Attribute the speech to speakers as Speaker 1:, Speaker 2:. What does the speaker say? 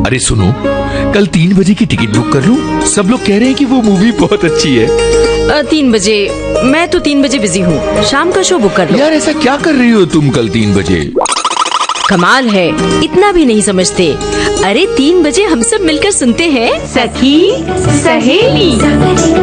Speaker 1: अरे सुनो, कल 3 बजे की टिकट बुक कर लूं? सब लोग कह रहे हैं कि वो मूवी बहुत अच्छी है।
Speaker 2: 3 बजे? मैं तो 3 बजे बिजी हूँ, शाम का शो बुक कर लो।
Speaker 1: यार ऐसा क्या कर रही हो तुम कल 3 बजे?
Speaker 2: कमाल है, इतना भी नहीं समझते। अरे 3 बजे हम सब मिलकर सुनते हैं सखी सहेली।